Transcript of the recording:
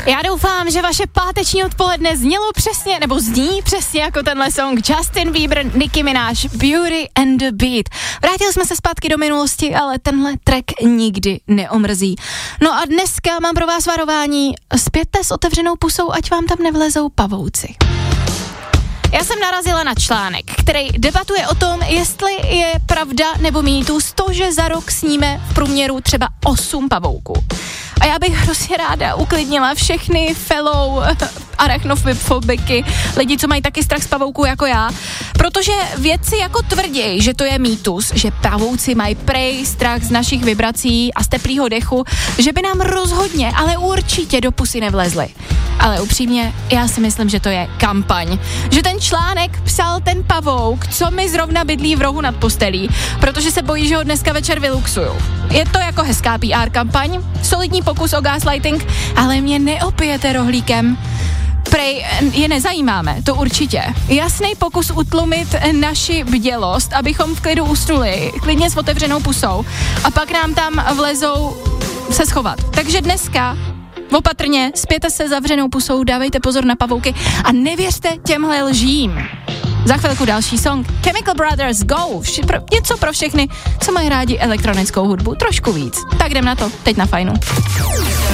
Já doufám, že vaše páteční odpoledne znělo přesně, nebo zní přesně jako tenhle song Justin Bieber, Nicki Minaj, Beauty and the Beat. Vrátili jsme se zpátky do minulosti, ale tenhle track nikdy neomrzí. No a dneska mám pro vás varování, spěte s otevřenou pusou, ať vám tam nevlezou pavouci. Já jsem narazila na článek, který debatuje o tom, jestli je pravda nebo mýtus to, že za rok sníme v průměru třeba 8 pavouků. A já bych hrozně ráda uklidnila všechny fellow arachnofobiky, lidi, co mají taky strach z pavouků jako já, protože vědci jako tvrdí, že to je mýtus, že pavouci mají prej strach z našich vibrací a z teplýho dechu, že by nám rozhodně, ale určitě do pusy nevlezli. Ale upřímně, já si myslím, že to je kampaň. Že ten článek psal ten pavouk, co mi zrovna bydlí v rohu nad postelí, protože se bojí, že ho dneska večer vyluxuju. Je to jako hezká PR kampaň, solidní pokus o gaslighting, ale mě neopijete rohlíkem. Prej je nezajímáme, to určitě. Jasný pokus utlumit naši bdělost, abychom v klidu usnuli, klidně s otevřenou pusou a pak nám tam vlezou se schovat. Takže dneska opatrně, spěte se zavřenou pusou, dávejte pozor na pavouky a nevěřte těmhle lžím. Za chvilku další song Chemical Brothers Go, něco pro všechny, co mají rádi elektronickou hudbu, trošku víc. Tak jdem na to, teď na Fajnu.